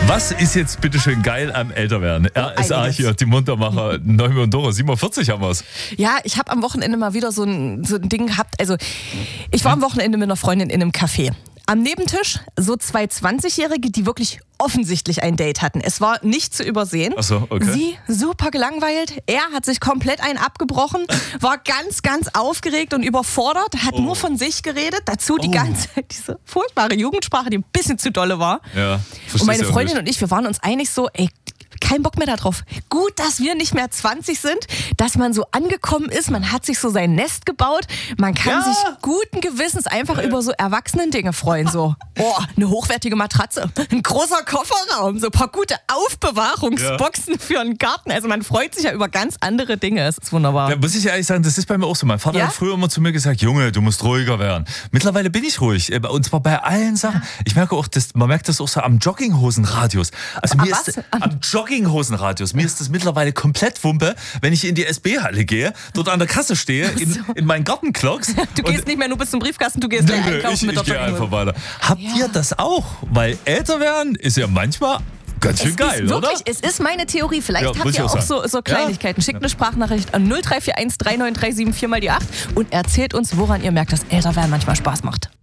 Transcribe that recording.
Was ist jetzt bitteschön geil am Älterwerden? RSA einiges. hier, die Muntermacher, Neumann und Dora, 47 haben wir's. Ja, ich habe am Wochenende mal wieder so ein Ding gehabt. Also, ich war am Wochenende mit einer Freundin in einem Café. Am Nebentisch so 2 20-Jährige, die wirklich offensichtlich ein Date hatten. Es war nicht zu übersehen. Ach so, okay. Sie super gelangweilt. Er hat sich komplett einen abgebrochen, war ganz, ganz aufgeregt und überfordert, hat nur von sich geredet. Dazu die ganze diese furchtbare Jugendsprache, die ein bisschen zu dolle war. Ja, Und meine Freundin und ich, wir waren uns einig so, ey, kein Bock mehr darauf. Gut, dass wir nicht mehr 20 sind, dass man so angekommen ist, man hat sich so sein Nest gebaut, man kann sich guten Gewissens einfach über so Erwachsenen-Dinge freuen. So, eine hochwertige Matratze, ein großer Kofferraum, so ein paar gute Aufbewahrungsboxen für einen Garten. Also man freut sich ja über ganz andere Dinge. Es ist wunderbar. Da muss ich ehrlich sagen, das ist bei mir auch so. Mein Vater hat früher immer zu mir gesagt, Junge, du musst ruhiger werden. Mittlerweile bin ich ruhig. Und zwar bei allen Sachen. Ich merke auch, man merkt das auch so am Jogginghosenradius. Also mir ist am Jogginghosenradius. Mir ist das mittlerweile komplett Wumpe, wenn ich in die SB-Halle gehe, dort an der Kasse stehe, in meinen Gartenklocks. Du gehst nicht mehr nur bis zum Briefkasten, du gehst einkaufen mit der Ich gehe einfach Jogginghose. weiter. Habt ihr das auch? Weil älter werden ist ja manchmal ganz schön geil, oder? Es ist meine Theorie. Vielleicht Ja, habt muss ich ihr auch auch sagen. so Kleinigkeiten. Schickt eine Sprachnachricht an 0341 3937 4 mal die 8 und erzählt uns, woran ihr merkt, dass Älterwerden manchmal Spaß macht.